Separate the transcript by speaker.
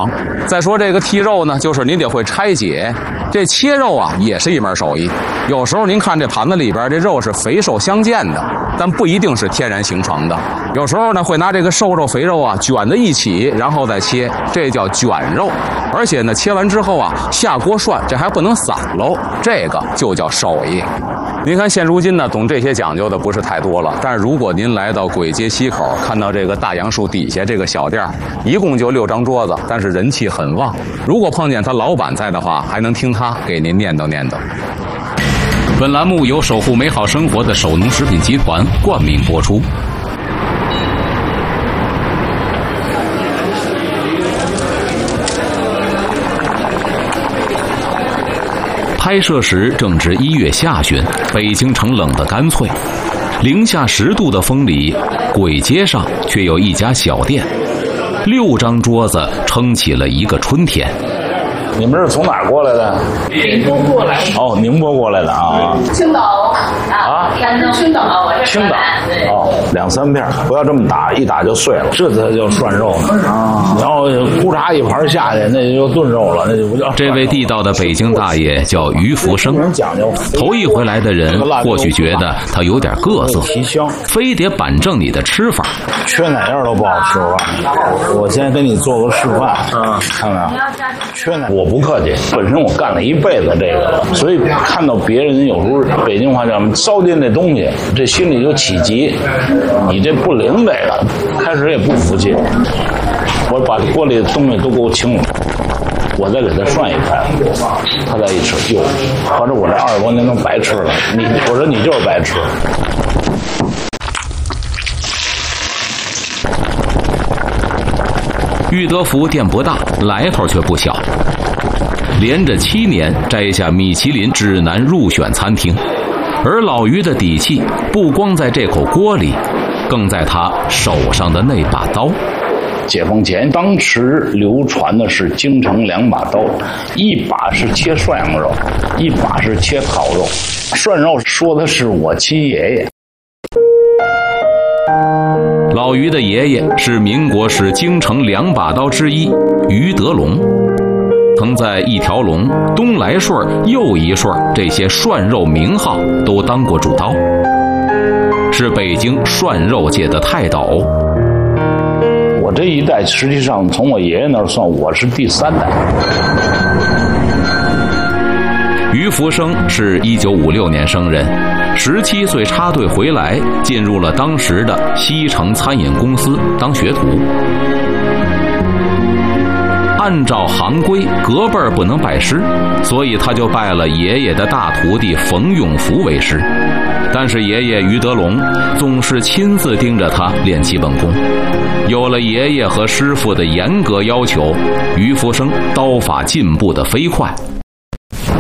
Speaker 1: 长。再说这个剔肉呢，就是您得会拆解。这切肉啊，也是一门手艺。有时候您看这盘子里边，这肉是肥瘦相间的，但不一定是天然形成的。有时候呢，会拿这个瘦肉、肥肉啊卷在一起，然后再切，这叫卷肉。而且呢，切完之后啊，下锅涮，这还不能散喽，这个就叫手艺。您看现如今呢，懂这些讲究的不是太多了。但是如果您来到簋街西口，看到这个大杨树底下这个小店，一共就6张桌子，但是人气很旺。如果碰见他老板在的话，还能听他给您念叨念叨。
Speaker 2: 本栏目由守护美好生活的首农食品集团冠名播出。拍摄时正值1月下旬，北京城冷得干脆，零下10度的风里，簋街上却有一家小店，6张桌子撑起了一个春天。
Speaker 3: 你们是从哪儿过来的？
Speaker 4: 宁波过来。
Speaker 3: 哦，宁波过来的啊。
Speaker 4: 青岛啊，山东青岛，我这
Speaker 3: 青岛。哦，2、3片，不要这么打，一打就碎了，这才叫涮肉呢啊！然后咕嚓一盘下去，那就炖肉了，那就不叫。
Speaker 2: 这位地道的北京大爷叫于福生，头一回来的人或许觉得他有点各色，非得板正你的吃法，
Speaker 3: 缺哪样都不好吃吧？我现在给你做个示范，看看，缺哪？我不客气，本身我干了一辈子这个了，所以看到别人有时候北京话叫糟践这东西，这心里就起急。你这不灵这个，开始也不服气，我把锅里的东西都给我清了，我再给他涮一盘，他再一吃，哟，合着我这20多年都白吃了。我说你就是白吃。
Speaker 2: 裕德福店不大，来头却不小，连着7年摘下米其林指南入选餐厅。而老于的底气不光在这口锅里，更在他手上的那把刀。
Speaker 3: 解放前当时流传的是京城2把刀，一把是切涮羊肉，一把是切烤肉。涮肉说的是我亲爷爷。
Speaker 2: 老于的爷爷是民国时京城2把刀之一于德龙，曾在一条龙、东来顺、又一顺这些涮肉名号都当过主刀，是北京涮肉界的泰斗。
Speaker 3: 我这一代实际上从我爷爷那儿算，我是第3代。
Speaker 2: 于福生是1956年生人，17岁插队回来，进入了当时的西城餐饮公司当学徒。按照行规，隔辈儿不能拜师，所以他就拜了爷爷的大徒弟冯永福为师。但是爷爷于德龙总是亲自盯着他练基本功。有了爷爷和师傅的严格要求，于福生刀法进步得飞快。